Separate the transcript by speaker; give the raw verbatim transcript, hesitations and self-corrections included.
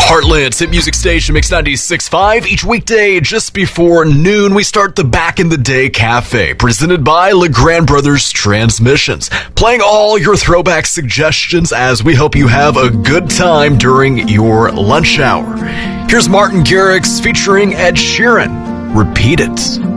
Speaker 1: Heartland's hit music station, Mix ninety-six point five. Each weekday, just before noon, we start the Back in the Day Cafe, presented by LeGrand Brothers Transmissions. Playing all your throwback suggestions as we hope you have a good time during your lunch hour. Here's Martin Garrix featuring Ed Sheeran. Repeat It.